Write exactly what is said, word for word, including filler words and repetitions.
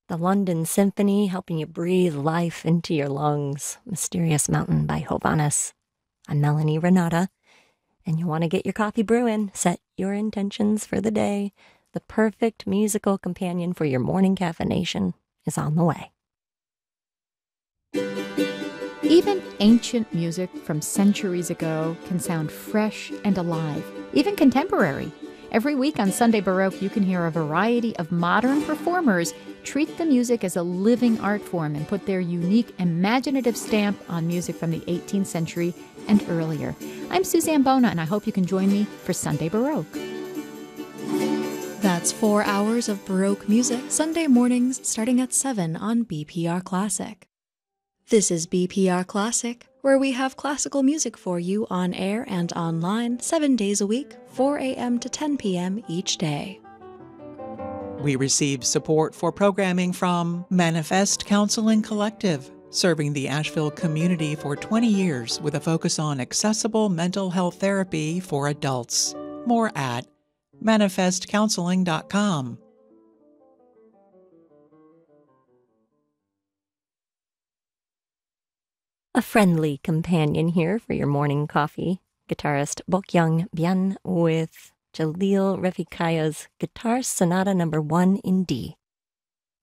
The London Symphony, helping you breathe life into your lungs. Mysterious Mountain by Hovhannes. I'm Melanie Renata, and you want to get your coffee brewing, set your intentions for the day. The perfect musical companion for your morning caffeination is on the way. Even ancient music from centuries ago can sound fresh and alive, even contemporary. Every week on Sunday Baroque, you can hear a variety of modern performers treat the music as a living art form and put their unique, imaginative stamp on music from the eighteenth century and earlier. I'm Suzanne Bona, and I hope you can join me for Sunday Baroque. That's four hours of Baroque music, Sunday mornings starting at seven on B P R Classic. This is B P R Classic, where we have classical music for you on air and online seven days a week, four a.m. to ten p.m. each day. We receive support for programming from Manifest Counseling Collective, serving the Asheville community for twenty years with a focus on accessible mental health therapy for adults. More at manifest counseling dot com. A friendly companion here for your morning coffee. Guitarist Bokyoung Bien with Jalil Refikaya's Guitar Sonata Number One in D.